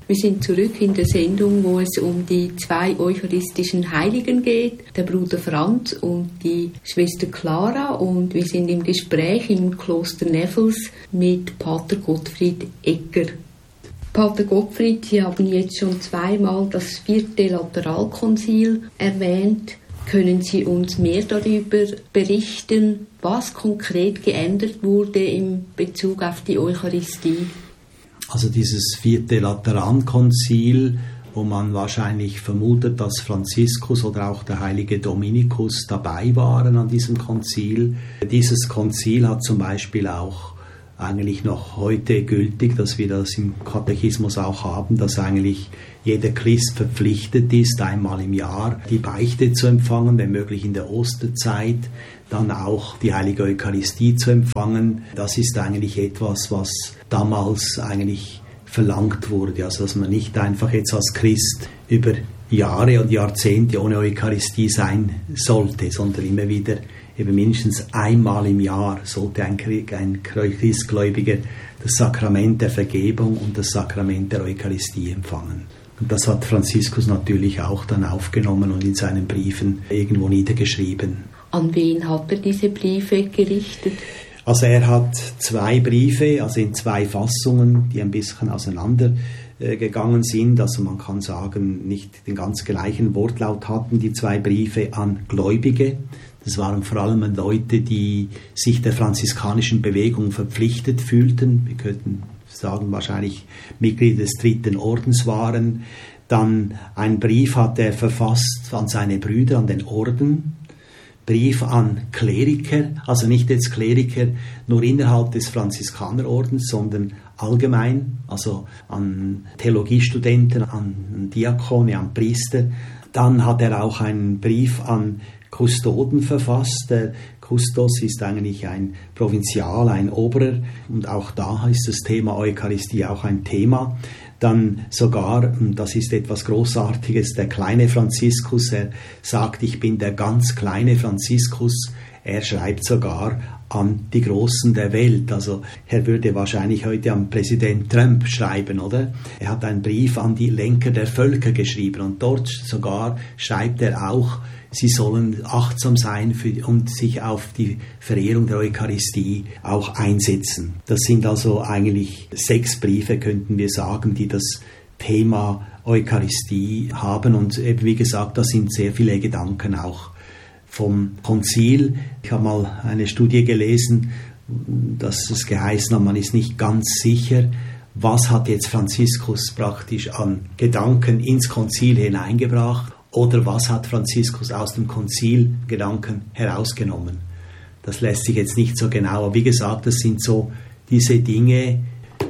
Wir sind zurück in der Sendung, wo es um die 2 eucharistischen Heiligen geht, der Bruder Franz und die Schwester Clara. Und wir sind im Gespräch im Kloster Neffels mit Pater Gottfried Egger. Pater Gottfried, Sie haben jetzt schon 2-mal das 4. Lateralkonzil erwähnt. Können Sie uns mehr darüber berichten, was konkret geändert wurde in Bezug auf die Eucharistie? Also dieses 4. Laterankonzil, wo man wahrscheinlich vermutet, dass Franziskus oder auch der heilige Dominikus dabei waren an diesem Konzil. Dieses Konzil hat zum Beispiel auch eigentlich noch heute gültig, dass wir das im Katechismus auch haben, dass eigentlich jeder Christ verpflichtet ist, einmal im Jahr die Beichte zu empfangen, wenn möglich in der Osterzeit, dann auch die heilige Eucharistie zu empfangen. Das ist eigentlich etwas, was damals eigentlich verlangt wurde, also dass man nicht einfach jetzt als Christ über Jahre und Jahrzehnte ohne Eucharistie sein sollte, sondern immer wieder eben mindestens einmal im Jahr sollte ein Christgläubiger das Sakrament der Vergebung und das Sakrament der Eucharistie empfangen. Und das hat Franziskus natürlich auch dann aufgenommen und in seinen Briefen irgendwo niedergeschrieben. An wen hat er diese Briefe gerichtet? Also er hat 2 Briefe, also in 2 Fassungen, die ein bisschen auseinandergegangen sind. Also man kann sagen, nicht den ganz gleichen Wortlaut hatten die 2 Briefe an Gläubige. Das waren vor allem Leute, die sich der franziskanischen Bewegung verpflichtet fühlten. Wir könnten sagen, wahrscheinlich Mitglieder des 3. Ordens waren. Dann einen Brief hat er verfasst an seine Brüder, an den Orden. Brief an Kleriker, also nicht jetzt Kleriker nur innerhalb des Franziskanerordens, sondern allgemein, also an Theologiestudenten, an Diakone, an Priester. Dann hat er auch einen Brief an Kustoden verfasst. Der Kustos ist eigentlich ein Provinzial, ein Oberer, und auch da ist das Thema Eucharistie auch ein Thema. Dann sogar, das ist etwas Großartiges, der kleine Franziskus, er sagt, ich bin der ganz kleine Franziskus. Er schreibt sogar an die Großen der Welt. Also er würde wahrscheinlich heute an Präsident Trump schreiben, oder? Er hat einen Brief an die Lenker der Völker geschrieben und dort sogar schreibt er auch, sie sollen achtsam sein und sich auf die Verehrung der Eucharistie auch einsetzen. Das sind also eigentlich 6 Briefe, könnten wir sagen, die das Thema Eucharistie haben. Und eben, wie gesagt, da sind sehr viele Gedanken auch vom Konzil. Ich habe mal eine Studie gelesen, dass es geheißen hat, man ist nicht ganz sicher, was hat jetzt Franziskus praktisch an Gedanken ins Konzil hineingebracht oder was hat Franziskus aus dem Konzil Gedanken herausgenommen. Das lässt sich jetzt nicht so genau, aber wie gesagt, das sind so diese Dinge,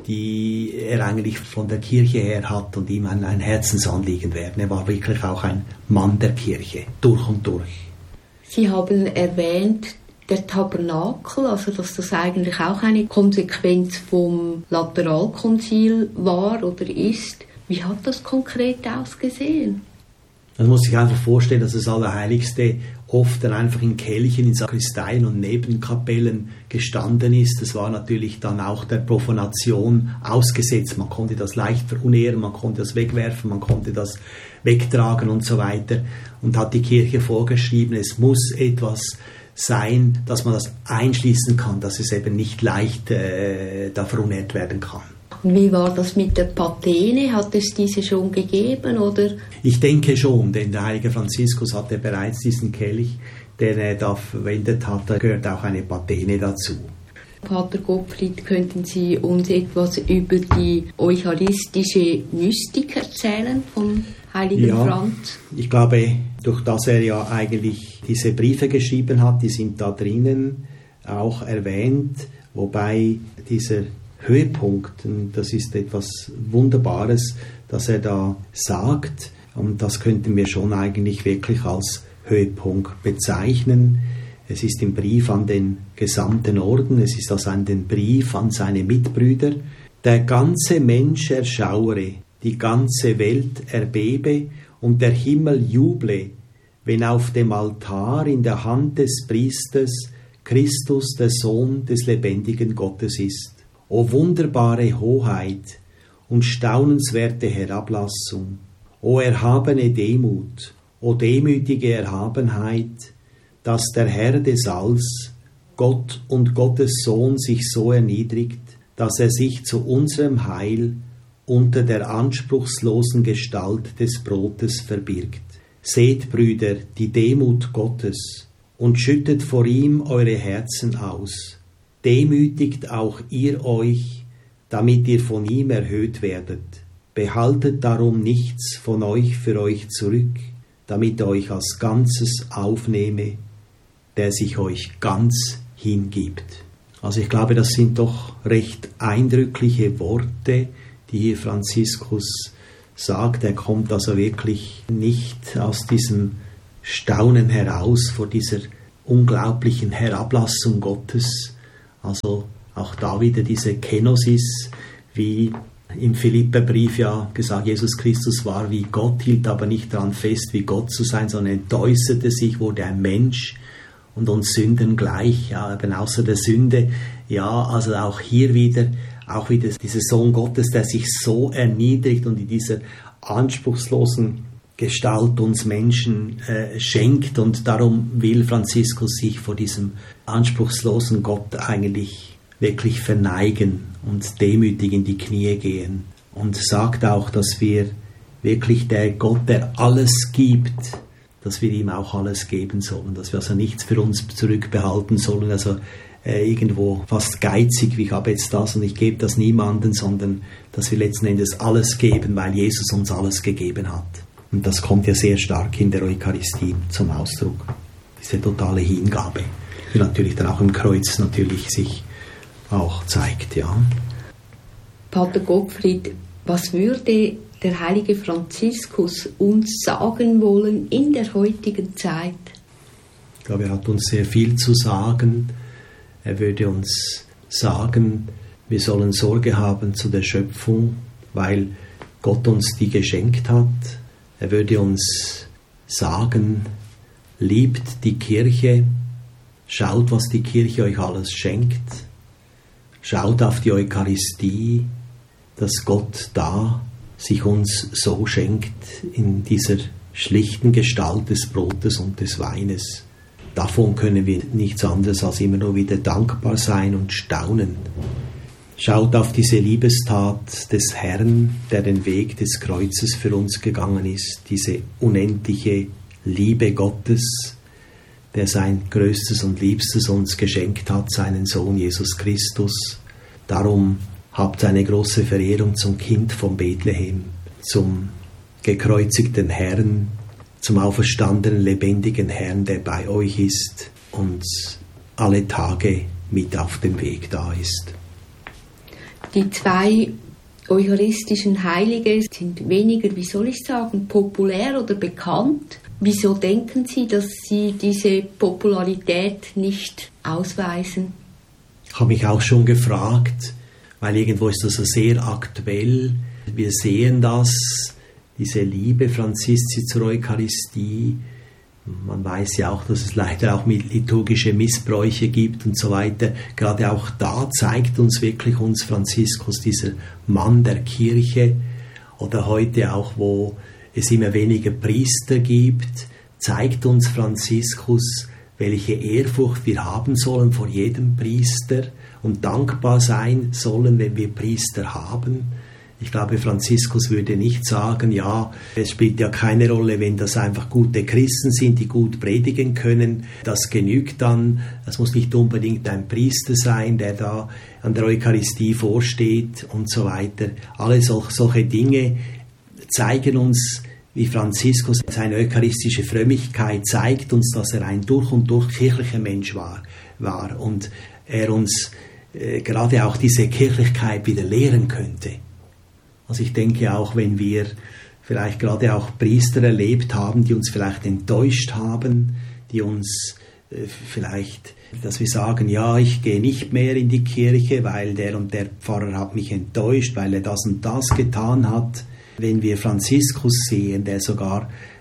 die er eigentlich von der Kirche her hat und ihm ein Herzensanliegen werden. Er war wirklich auch ein Mann der Kirche, durch und durch. Sie haben erwähnt, der Tabernakel, also dass das eigentlich auch eine Konsequenz vom Lateralkonzil war oder ist. Wie hat das konkret ausgesehen? Man muss sich einfach vorstellen, dass das Allerheiligste oft dann einfach in Kelchen, in Sakristeien und Nebenkapellen gestanden ist. Das war natürlich dann auch der Profanation ausgesetzt. Man konnte das leicht verunehren, man konnte das wegwerfen, man konnte das wegtragen und so weiter. Und hat die Kirche vorgeschrieben, es muss etwas sein, dass man das einschließen kann, dass es eben nicht leicht da verunehrt werden kann. Wie war das mit der Patene? Hat es diese schon gegeben, oder? Ich denke schon, denn der heilige Franziskus hatte bereits diesen Kelch, den er da verwendet hat. Da gehört auch eine Patene dazu. Pater Gottfried, könnten Sie uns etwas über die eucharistische Mystik erzählen vom heiligen Franz? Ich glaube, durch das er ja eigentlich diese Briefe geschrieben hat, die sind da drinnen auch erwähnt, wobei dieser Höhepunkt, das ist etwas Wunderbares, dass er da sagt, und das könnten wir schon eigentlich wirklich als Höhepunkt bezeichnen. Es ist im Brief an den gesamten Orden, es ist also ein Brief an seine Mitbrüder. Der ganze Mensch erschauere, die ganze Welt erbebe und der Himmel juble, wenn auf dem Altar in der Hand des Priesters Christus, der Sohn des lebendigen Gottes ist. O wunderbare Hoheit, und staunenswerte Herablassung. O erhabene Demut, o demütige Erhabenheit, dass der Herr des Alls, Gott und Gottes Sohn, sich so erniedrigt, dass er sich zu unserem Heil unter der anspruchslosen Gestalt des Brotes verbirgt. Seht, Brüder, die Demut Gottes und schüttet vor ihm eure Herzen aus. Demütigt auch ihr euch, damit ihr von ihm erhöht werdet. Behaltet darum nichts von euch für euch zurück, damit er euch als Ganzes aufnehme, der sich euch ganz hingibt. Also ich glaube, das sind doch recht eindrückliche Worte, die hier Franziskus sagt. Er kommt also wirklich nicht aus diesem Staunen heraus vor dieser unglaublichen Herablassung Gottes. Also auch da wieder diese Kenosis, wie im Philipperbrief ja gesagt, Jesus Christus war wie Gott, hielt aber nicht daran fest, wie Gott zu sein, sondern entäußerte sich, wurde ein Mensch und uns Sündern gleich, ja, eben außer der Sünde. Ja, also auch hier wieder dieser Sohn Gottes, der sich so erniedrigt und in dieser anspruchslosen Gestalt uns Menschen schenkt, und darum will Franziskus sich vor diesem anspruchslosen Gott eigentlich wirklich verneigen und demütig in die Knie gehen und sagt auch, dass wir wirklich der Gott, der alles gibt, dass wir ihm auch alles geben sollen, dass wir also nichts für uns zurückbehalten sollen, also irgendwo fast geizig, wie ich habe jetzt das und ich gebe das niemandem, sondern dass wir letzten Endes alles geben, weil Jesus uns alles gegeben hat. Und das kommt ja sehr stark in der Eucharistie zum Ausdruck, diese totale Hingabe, die natürlich dann auch im Kreuz natürlich sich auch zeigt, ja. Pater Gottfried, was würde der heilige Franziskus uns sagen wollen in der heutigen Zeit? Ich glaube, er hat uns sehr viel zu sagen. Er würde uns sagen, wir sollen Sorge haben zu der Schöpfung, weil Gott uns die geschenkt hat. Er würde uns sagen, liebt die Kirche, schaut, was die Kirche euch alles schenkt. Schaut auf die Eucharistie, dass Gott da sich uns so schenkt in dieser schlichten Gestalt des Brotes und des Weines. Davon können wir nichts anderes als immer nur wieder dankbar sein und staunen. Schaut auf diese Liebestat des Herrn, der den Weg des Kreuzes für uns gegangen ist, diese unendliche Liebe Gottes, der sein Größtes und Liebstes uns geschenkt hat, seinen Sohn Jesus Christus. Darum habt eine große Verehrung zum Kind von Bethlehem, zum gekreuzigten Herrn, zum auferstandenen, lebendigen Herrn, der bei euch ist und alle Tage mit auf dem Weg da ist. Die zwei eucharistischen Heilige sind weniger, populär oder bekannt. Wieso denken Sie, dass sie diese Popularität nicht ausweisen? Ich habe mich auch schon gefragt, weil irgendwo ist das so sehr aktuell. Wir sehen das, diese Liebe Franziski zur Eucharistie. Man weiß ja auch, dass es leider auch liturgische Missbräuche gibt und so weiter. Gerade auch da zeigt uns wirklich Franziskus, dieser Mann der Kirche, oder heute auch, wo es immer weniger Priester gibt, zeigt uns Franziskus, welche Ehrfurcht wir haben sollen vor jedem Priester und dankbar sein sollen, wenn wir Priester haben. Ich glaube, Franziskus würde nicht sagen, ja, es spielt ja keine Rolle, wenn das einfach gute Christen sind, die gut predigen können. Das genügt dann. Das muss nicht unbedingt ein Priester sein, der da an der Eucharistie vorsteht und so weiter. Alle solche Dinge zeigen uns, wie Franziskus seine eucharistische Frömmigkeit zeigt uns, dass er ein durch und durch kirchlicher Mensch war und er uns gerade auch diese Kirchlichkeit wieder lehren könnte. Also ich denke auch, wenn wir vielleicht gerade auch Priester erlebt haben, die uns vielleicht enttäuscht haben, die uns vielleicht, dass wir sagen, ja, ich gehe nicht mehr in die Kirche, weil der und der Pfarrer hat mich enttäuscht, weil er das und das getan hat. Wenn wir Franziskus sehen, der sogar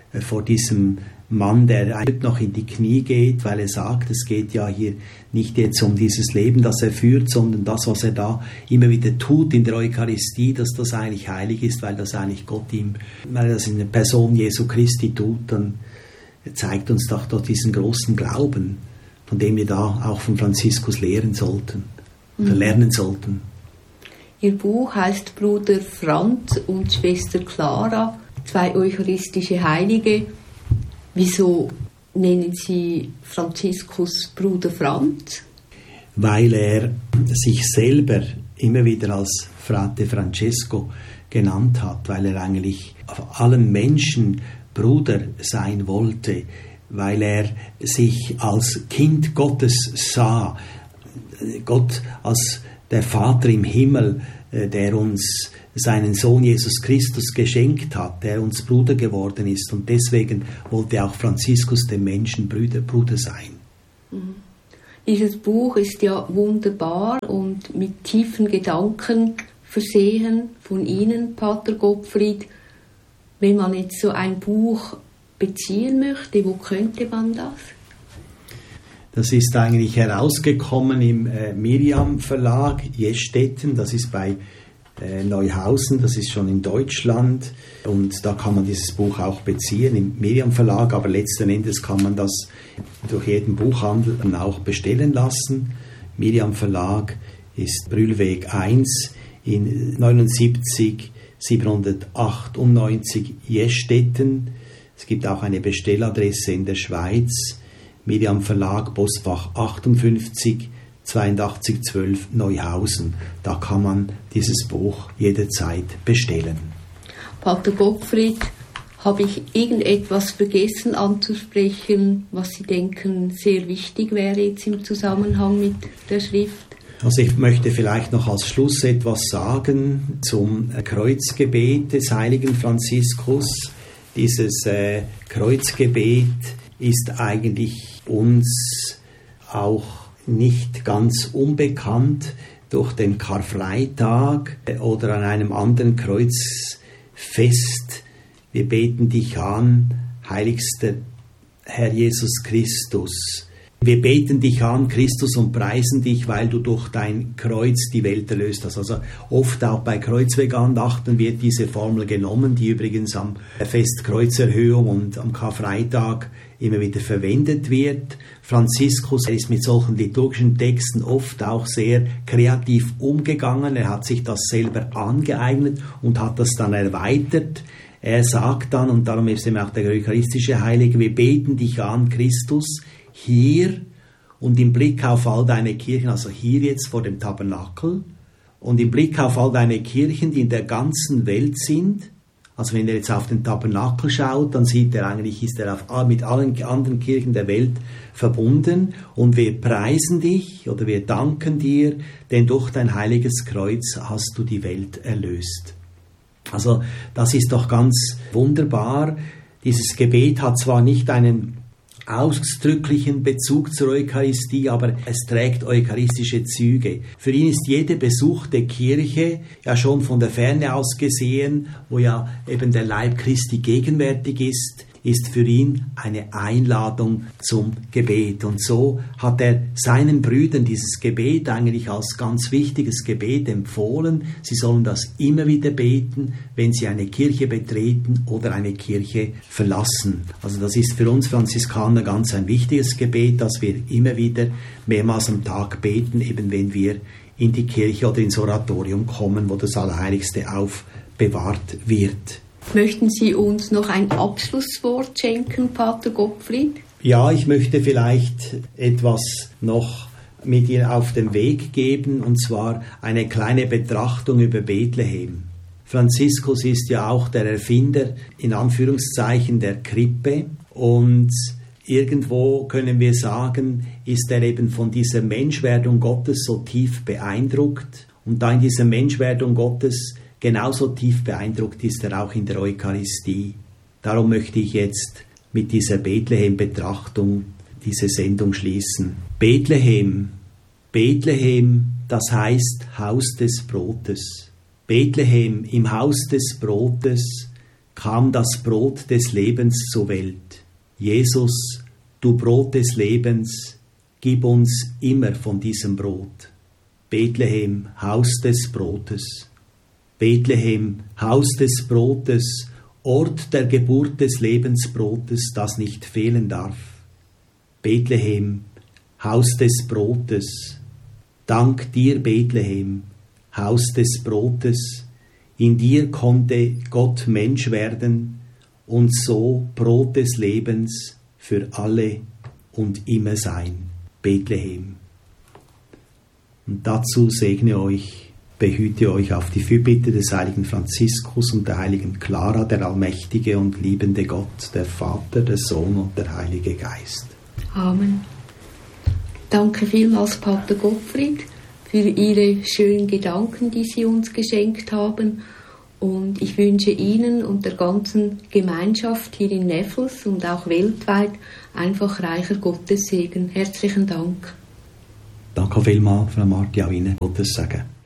vor diesem Mann, der noch in die Knie geht, weil er sagt, es geht ja hier nicht jetzt um dieses Leben, das er führt, sondern das, was er da immer wieder tut in der Eucharistie, dass das eigentlich heilig ist, weil das eigentlich Gott ihm, weil er das in der Person Jesu Christi tut, dann zeigt uns doch diesen großen Glauben, von dem wir da auch von Franziskus lehren sollten oder lernen sollten. Ihr Buch heißt Bruder Franz und Schwester Clara, zwei eucharistische Heilige. Wieso nennen Sie Franziskus Bruder Franz? Weil er sich selber immer wieder als Frate Francesco genannt hat, weil er eigentlich auf allen Menschen Bruder sein wollte, weil er sich als Kind Gottes sah, Gott als der Vater im Himmel, der uns seinen Sohn Jesus Christus geschenkt hat, der uns Bruder geworden ist. Und deswegen wollte auch Franziskus dem Menschen Bruder sein. Dieses Buch ist ja wunderbar und mit tiefen Gedanken versehen von Ihnen, Pater Gottfried. Wenn man jetzt so ein Buch beziehen möchte, wo könnte man das? Das ist eigentlich herausgekommen im Miriam Verlag Jestetten, das ist bei Neuhausen, das ist schon in Deutschland, und da kann man dieses Buch auch beziehen im Miriam Verlag, aber letzten Endes kann man das durch jeden Buchhandel dann auch bestellen lassen. Miriam Verlag ist Brühlweg 1 in 79 798 Jestetten. Es gibt auch eine Bestelladresse in der Schweiz. Miriam Verlag, Postfach 58 8212 Neuhausen. Da kann man dieses Buch jederzeit bestellen. Pater Gottfried, habe ich irgendetwas vergessen anzusprechen, was Sie denken sehr wichtig wäre jetzt im Zusammenhang mit der Schrift? Also ich möchte vielleicht noch als Schluss etwas sagen zum Kreuzgebet des heiligen Franziskus. Dieses Kreuzgebet ist eigentlich uns auch nicht ganz unbekannt. Durch den Karfreitag oder an einem anderen Kreuzfest. Wir beten dich an, heiligster Herr Jesus Christus. Wir beten dich an, Christus, und preisen dich, weil du durch dein Kreuz die Welt erlöst hast. Also oft auch bei Kreuzwegandachten wird diese Formel genommen, die übrigens am Fest Kreuzerhöhung und am Karfreitag immer wieder verwendet wird. Franziskus ist mit solchen liturgischen Texten oft auch sehr kreativ umgegangen. Er hat sich das selber angeeignet und hat das dann erweitert. Er sagt dann, und darum ist eben auch der eucharistische Heilige, wir beten dich an, Christus, hier und im Blick auf all deine Kirchen, also hier jetzt vor dem Tabernakel und im Blick auf all deine Kirchen, die in der ganzen Welt sind. Also wenn er jetzt auf den Tabernakel schaut, dann sieht er eigentlich, ist er mit allen anderen Kirchen der Welt verbunden, und wir preisen dich oder wir danken dir, denn durch dein heiliges Kreuz hast du die Welt erlöst. Also das ist doch ganz wunderbar. Dieses Gebet hat zwar nicht einen ausdrücklichen Bezug zur Eucharistie, aber es trägt eucharistische Züge. Für ihn ist jede besuchte Kirche, ja schon von der Ferne aus gesehen, wo ja eben der Leib Christi gegenwärtig ist für ihn eine Einladung zum Gebet. Und so hat er seinen Brüdern dieses Gebet eigentlich als ganz wichtiges Gebet empfohlen. Sie sollen das immer wieder beten, wenn sie eine Kirche betreten oder eine Kirche verlassen. Also das ist für uns Franziskaner ganz ein wichtiges Gebet, das wir immer wieder mehrmals am Tag beten, eben wenn wir in die Kirche oder ins Oratorium kommen, wo das Allerheiligste aufbewahrt wird. Möchten Sie uns noch ein Abschlusswort schenken, Pater Gottfried? Ja, ich möchte vielleicht etwas noch mit Ihnen auf den Weg geben, und zwar eine kleine Betrachtung über Bethlehem. Franziskus ist ja auch der Erfinder, in Anführungszeichen, der Krippe, und irgendwo können wir sagen, ist er eben von dieser Menschwerdung Gottes so tief beeindruckt, und da in dieser Menschwerdung Gottes genauso tief beeindruckt ist er auch in der Eucharistie. Darum möchte ich jetzt mit dieser Bethlehem-Betrachtung diese Sendung schließen. Bethlehem, Bethlehem, das heißt Haus des Brotes. Bethlehem, im Haus des Brotes kam das Brot des Lebens zur Welt. Jesus, du Brot des Lebens, gib uns immer von diesem Brot. Bethlehem, Haus des Brotes. Bethlehem, Haus des Brotes, Ort der Geburt des Lebensbrotes, das nicht fehlen darf. Bethlehem, Haus des Brotes. Dank dir, Bethlehem, Haus des Brotes, in dir konnte Gott Mensch werden und so Brot des Lebens für alle und immer sein. Bethlehem. Und dazu segne euch, behüte euch auf die Fürbitte des heiligen Franziskus und der heiligen Clara, der allmächtige und liebende Gott, der Vater, der Sohn und der Heilige Geist. Amen. Danke vielmals, Pater Gottfried, für Ihre schönen Gedanken, die Sie uns geschenkt haben. Und ich wünsche Ihnen und der ganzen Gemeinschaft hier in Neffels und auch weltweit einfach reicher Gottessegen. Herzlichen Dank. Danke vielmals, Frau Marti, auch Ihnen Gottes Segen.